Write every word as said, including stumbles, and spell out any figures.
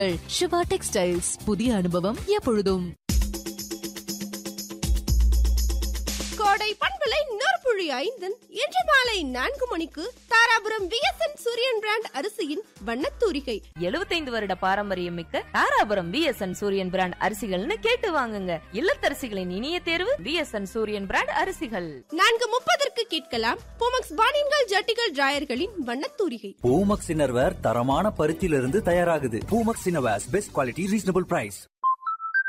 Siva textiles, புதிய அனுபவம் எப்பொழுதும். கோடை பண்பலை நூற்புழி ஐந்தன் இன்று மாலை நான்கு மணிக்கு தாராபுரம் விஎஸ்என் சூரியன் பிராண்ட் அரிசியின் வண்ணத்தூரிகை. எழுபத்தைந்து வருட பாரம்பரியம் மிக்க தாராபுரம் விஎஸ்என் சூரியன் பிராண்ட் அரிசிகள்னு கேட்டு வாங்குங்க. இல்லத்தரசிகளின் இனிய தேர்வு விஎஸ்என் சூரியன் பிராண்ட் அரிசிகள். நான்கு முப்பதற்கு கேட்கலாம் பூமக்ஸ் பானின்கள் ஜட்டிகள் டிராயர்களின் வண்ணத்தூரிகை. பூமக்ஸ் இன்னர்வேர் தரமான பருத்தியிலிருந்து தயாராகுது. Poomex innerwears best quality reasonable price.